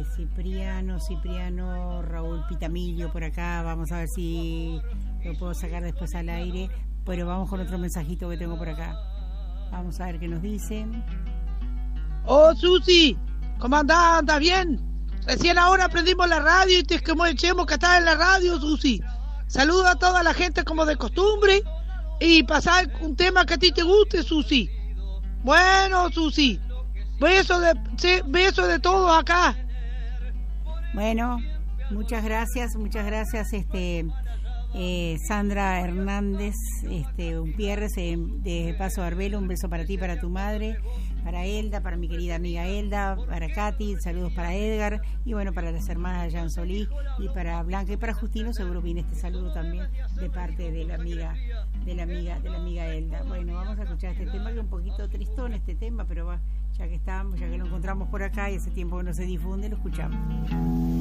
Cipriano, Raúl Pitamilio por acá. Vamos a ver si lo puedo sacar después al aire. Pero vamos con otro mensajito que tengo por acá. Vamos a ver qué nos dicen. Oh, Susi, ¿cómo andás? ¿Andas bien? Recién ahora prendimos la radio y te escuchemos que estás en la radio, Susi. Saluda a toda la gente como de costumbre y pasar un tema que a ti te guste, Susi. Bueno, Susi, beso de todos acá. Bueno, muchas gracias, Sandra Hernández, Umpierres, de Paso Barbelo, un beso para ti, para tu madre, para Elda, para mi querida amiga Elda, para Katy, saludos para Edgar, y bueno, para las hermanas de Jan Solí, y para Blanca y para Justino, seguro viene este saludo también de parte de la amiga Elda. Bueno, vamos a escuchar este tema, que es un poquito tristón este tema, pero ya que lo encontramos por acá y ese tiempo que no se difunde, lo escuchamos.